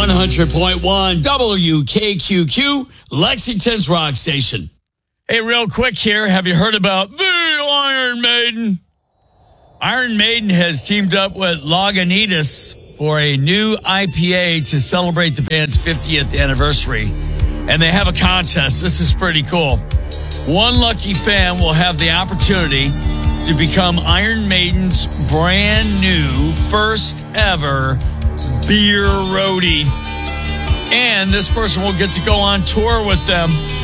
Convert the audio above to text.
100.1 WKQQ, Lexington's rock station. Hey, real quick here. Have you heard about the Iron Maiden? Iron Maiden has teamed up with Lagunitas for a new IPA to celebrate the band's 50th anniversary. And they have a contest. This is pretty cool. One lucky fan will have the opportunity to become Iron Maiden's brand new first ever beer roadie. And this person will get to go on tour with them